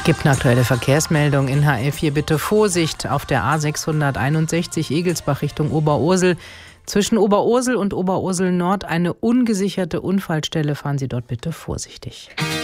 Gibt eine aktuelle Verkehrsmeldung in HR4. Bitte Vorsicht auf der A661 Egelsbach Richtung Oberursel. Zwischen Oberursel und Oberursel Nord eine ungesicherte Unfallstelle. Fahren Sie dort bitte vorsichtig.